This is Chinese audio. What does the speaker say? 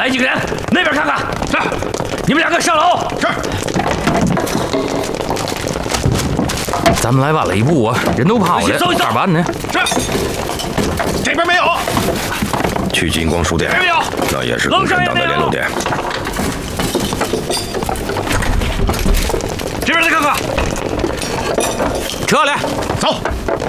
来几个人，那边看看。是，你们两个上楼。 是。 咱们来晚了一步啊，人都跑了，咋办呢？ 是。这边没有。 去金光书店。 没有。 那也是共产党的联络点。 这边再看看。 撤来， 走。